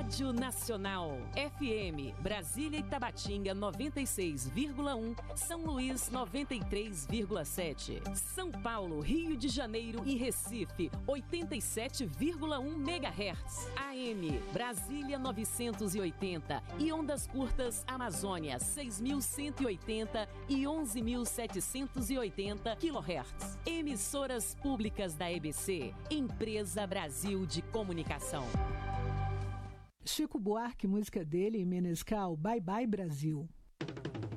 Rádio Nacional, FM, Brasília e Tabatinga 96,1, São Luís 93,7, São Paulo, Rio de Janeiro e Recife 87,1 MHz, AM, Brasília 980 e ondas curtas Amazônia 6.180 e 11.780 kHz. Emissoras públicas da EBC, Empresa Brasil de Comunicação. Chico Buarque, música dele em Menescal, Bye Bye Brasil.